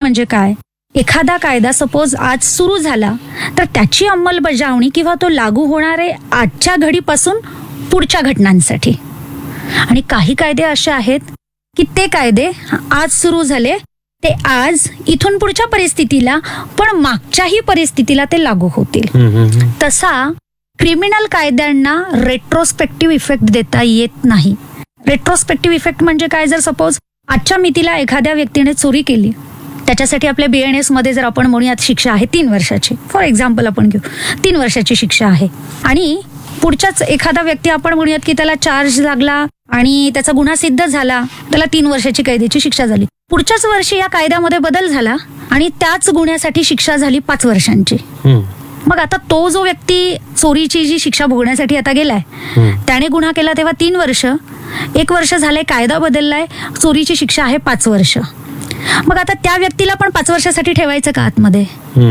म्हणजे काय? एखादा कायदा सपोज आज सुरू झाला तर त्याची अंमलबजावणी किंवा तो लागू होणारे आजच्या घडीपासून पुढच्या घटनांसाठी. आणि काही कायदे असे आहेत की ते कायदे आज सुरू झाले, ते आज इथून पुढच्या परिस्थितीला पण मागच्याही परिस्थितीला ते लागू होतील. तसा क्रिमिनल कायद्यांना रेट्रोस्पेक्टिव्ह इफेक्ट देता येत नाही. रेट्रोस्पेक्टिव्ह इफेक्ट म्हणजे काय? जर सपोज आजच्या मितीला एखाद्या व्यक्तीने चोरी केली, त्याच्यासाठी आपल्या BNS मध्ये जर आपण म्हणूयात शिक्षा आहे 3 वर्षाची, फॉर एक्झाम्पल आपण घेऊ 3 वर्षाची शिक्षा आहे, आणि पुढच्याच एखादा व्यक्ती आपण म्हणूयात की त्याला चार्ज लागला आणि त्याचा गुन्हा सिद्ध झाला, त्याला 3 वर्षाची कैदेची शिक्षा झाली. पुढच्याच वर्षी या कायद्यामध्ये बदल झाला आणि त्याच गुन्ह्यासाठी शिक्षा झाली 5 वर्षांची. मग आता तो जो व्यक्ती चोरीची जी शिक्षा भोगण्यासाठी आता गेलाय, त्याने गुन्हा केला तेव्हा 3 वर्ष, 1 वर्ष झालंय, कायदा बदललाय, चोरीची शिक्षा आहे 5 वर्ष. मग आता त्या व्यक्तीला पण 5 वर्षासाठी ठेवायचं का आतमध्ये?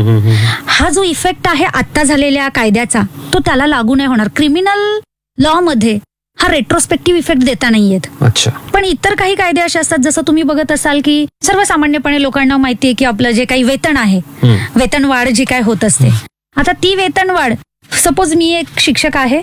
हा जो इफेक्ट आहे आता झालेल्या कायद्याचा, तो त्याला लागू नाही होणार. क्रिमिनल लॉ मध्ये हा रेट्रोस्पेक्टिव्ह इफेक्ट देता नाही येत. पण इतर काही कायदे असे असतात, जसं तुम्ही बघत असाल की सर्वसामान्यपणे लोकांना माहितीये की आपलं जे काही वेतन आहे, वेतनवाढ जी काय होत असते, आता ती वेतनवाढ, सपोज मी एक शिक्षक आहे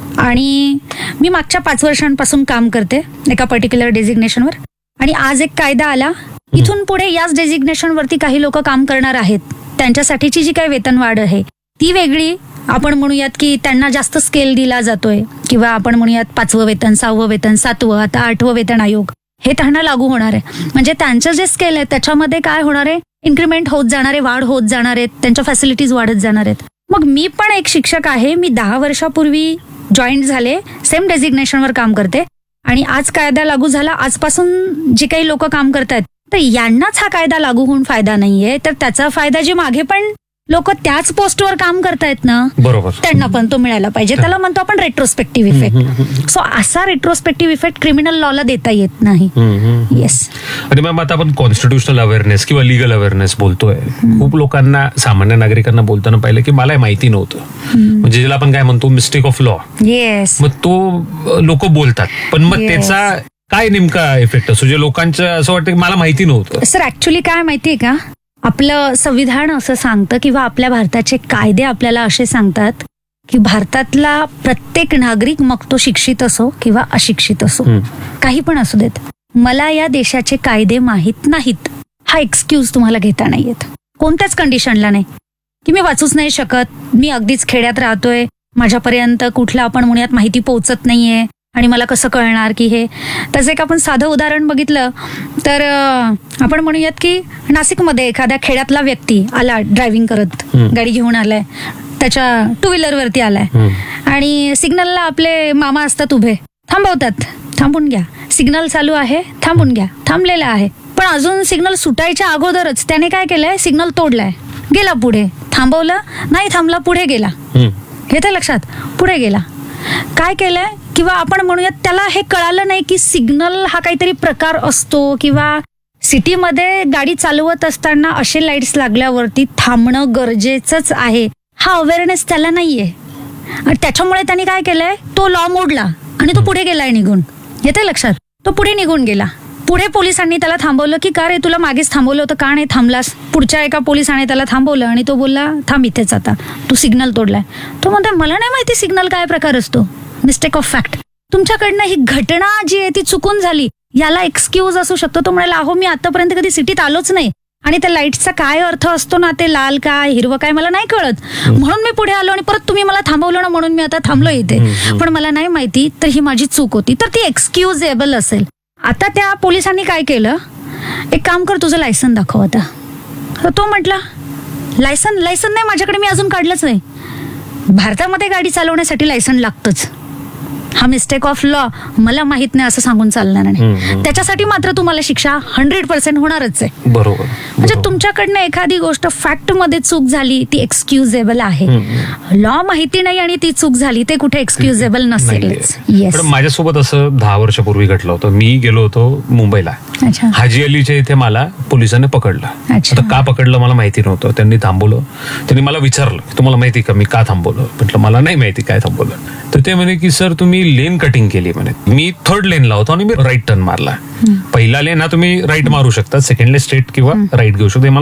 आणि मी मागच्या 5 वर्षांपासून काम करते एका पर्टिक्युलर डेझिग्नेशनवर, आणि आज एक कायदा आला, इथून पुढे याच डेझिग्नेशन वरती काही लोक काम करणार आहेत, त्यांच्यासाठीची जी काही वेतनवाढ आहे ती वेगळी. आपण म्हणूयात की त्यांना जास्त स्केल दिला जातोय, किंवा आपण म्हणूयात 5वं वेतन, 6वं वेतन, 7वं, आता 8वं वेतन आयोग, हे त्यांना लागू होणार आहे. म्हणजे त्यांचं जे स्केल आहे त्याच्यामध्ये काय होणार आहे, इन्क्रीमेंट होत जाणार आहे, वाढ होत जाणार आहेत, त्यांच्या फॅसिलिटीज वाढत जाणार आहेत. मग मी पण एक शिक्षक आहे, मी 10 वर्षापूर्वी जॉईंट झाले, सेम डेझिग्नेशनवर काम करते, आणि आज कायदा लागू झाला, आजपासून जे काही लोक काम करतायत तर यांनाच हा कायदा लागू होऊन फायदा नाहीये, तर त्याचा फायदा जे मागे पण लोक त्याच पोस्टवर काम करतायत ना, बरोबर, त्यांना पण तो मिळायला पाहिजे. त्याला म्हणतो आपण रेट्रोस्पेक्टिव्ह इफेक्ट. सो असा रेट्रोस्पेक्टिव्ह इफेक्ट क्रिमिनल लॉला देता येत नाही. येस. आणि मॅम आता आपण कॉन्स्टिट्युशनल अवेअरनेस किंवा लिगल अवेअरनेस बोलतोय, खूप लोकांना, सामान्य नागरिकांना बोलताना पाहिलं की मला माहिती नव्हतं, म्हणजे ज्याला आपण काय म्हणतो मिस्टेक ऑफ लॉ. येस. मग तो लोक बोलतात, पण मग त्याचा काय नेमका इफेक्ट असतो, जे लोकांचं असं वाटतं की मला माहिती नव्हतं. सर ऍक्च्युली काय माहितीये का, आपलं संविधान असं सांगतं किंवा आपल्या भारताचे कायदे आपल्याला असे सांगतात की भारतातला प्रत्येक नागरिक, मग तो शिक्षित असो किंवा अशिक्षित असो, काही पण असू देत, मला या देशाचे कायदे माहीत नाहीत हा एक्सक्यूज तुम्हाला घेता नाही येत, कोणत्याच कंडिशनला नाही. की मी वाचूच नाही शकत, मी अगदीच खेड्यात राहतोय, माझ्यापर्यंत कुठलं आपण म्हणूयात माहिती पोहोचत नाहीये आणि मला कसं कळणार की हे. तसं एक आपण साधं उदाहरण बघितलं तर आपण म्हणूयात की नाशिकमध्ये एखाद्या खेड्यातला व्यक्ती आला, ड्रायव्हिंग करत गाडी घेऊन आलाय, त्याच्या 2 व्हीलरवरती आलाय, आणि सिग्नलला आपले मामा असतात उभे, थांबवतात, थांबून घ्या, सिग्नल चालू आहे, थांबून घ्या, थांबलेला आहे. पण अजून सिग्नल सुटायच्या अगोदरच त्याने काय केलंय, सिग्नल तोडलाय, गेला पुढे, थांबवलं नाही, थांबला, पुढे गेला. घेतंय लक्षात, पुढे गेला. काय केलंय, किंवा आपण म्हणूयात त्याला हे कळालं नाही की सिग्नल हा काहीतरी प्रकार असतो, किंवा सिटीमध्ये गाडी चालवत असताना असे लाईट्स लागल्यावरती थांबणं गरजेचंच आहे, हा अवेअरनेस त्याला नाहीये. आणि त्याच्यामुळे त्यांनी काय केलंय, तो लॉ मोडला आणि तो पुढे गेलाय निघून. येते लक्षात, तो पुढे निघून गेला. पुढे पोलिसांनी त्याला थांबवलं की का रे, तुला मागेच थांबवलं होतं, का नाही थांबलास? पुढच्या एका पोलिसाने त्याला थांबवलं आणि तो बोलला, थांब इथेच, आता तू सिग्नल तोडलाय. तो म्हणतो, मला नाही माहिती सिग्नल काय प्रकार असतो. Mistake of fact. तुमच्याकडनं ही घटना जी आहे ती चुकून झाली, याला एक्सक्यूज असू शकतो. तो म्हणाला, अहो मी आतापर्यंत कधी सिटीत आलोच नाही आणि त्या लाईटचा काय अर्थ असतो ना, ते लाल काय हिरवं काय मला नाही कळत, म्हणून मी पुढे आलो आणि परत तुम्ही मला थांबवलं ना, म्हणून मी आता थांबलो इथे, पण मला नाही माहिती, तर ही माझी चूक होती. तर ती एक्सक्युजेबल असेल. आता त्या पोलिसांनी काय केलं, एक काम कर, तुझं लायसन दाखव आता. तर तो म्हटला, लायसन नाही माझ्याकडे, मी अजून काढलंच नाही. भारतामध्ये गाडी चालवण्यासाठी लायसन लागतंच, हा मिस्टेक ऑफ लॉ मला माहित नाही असं सांगून चालणार नाही. त्याच्यासाठी मात्र तुम्हाला शिक्षा 100% होणारच आहे. बरोबर. म्हणजे तुमच्याकडनं एखादी गोष्ट फॅक्ट मध्ये चूक झाली ती एक्सक्युजेबल आहे, लॉ माहिती नाही आणि ती चूक झाली ते कुठे एक्सक्युजेबल नसेल. येस. माझ्यासोबत असं 10 वर्षापूर्वी घडलं होतं. मी गेलो होतो मुंबईला, हाजी अलीच्या इथे मला पोलिसांनी पकडलं. आता का पकडलं मला माहिती नव्हतं. त्यांनी थांबवलं, त्यांनी मला विचारलं, तुम्हाला माहिती का मी का थांबवलं? म्हटलं मला नाही माहिती काय थांबवलं. तर ते म्हणे की सर तुम्ही लेन कटिंग केली म्हणे. मी 3rd लेनला होतो आणि मी राईट टर्न मारला. पहिला लेन हा तुम्ही राईट मारू शकता, सेकंड लेन स्ट्रेट किंवा राईट घेऊ शकता.